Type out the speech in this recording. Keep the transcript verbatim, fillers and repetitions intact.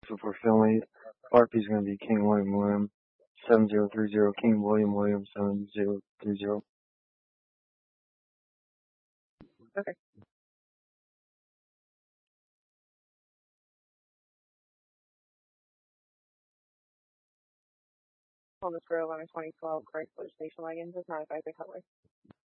So for family, R P is going to be King William William seven zero three zero, King William William seven zero three zero. Okay. On this row, eleven twenty twelve, Chrysler Station Wagon does not advise the color.